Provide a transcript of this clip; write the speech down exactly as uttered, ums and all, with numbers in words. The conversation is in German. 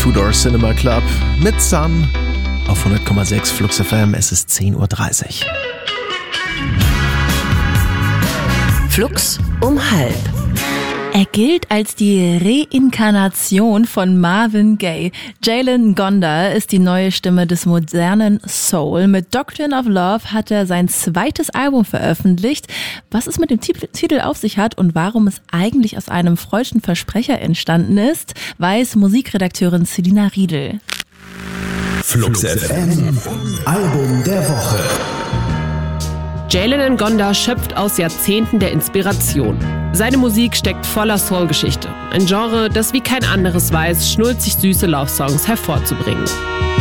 Two Door Cinema Club mit Sun auf hundert Komma sechs Flux F M. Es ist zehn Uhr dreißig. Flux um halb. Er gilt als die Reinkarnation von Marvin Gaye. Jalen Ngonda ist die neue Stimme des modernen Soul. Mit Doctrine of Love hat er sein zweites Album veröffentlicht. Was es mit dem Titel auf sich hat und warum es eigentlich aus einem freudschen Versprecher entstanden ist, weiß Musikredakteurin Selina Riedel. Flux F M, Album der Woche. Jalen Ngonda schöpft aus Jahrzehnten der Inspiration. Seine Musik steckt voller Soul-Geschichte. Ein Genre, das wie kein anderes weiß, schnulzig süße Love-Songs hervorzubringen.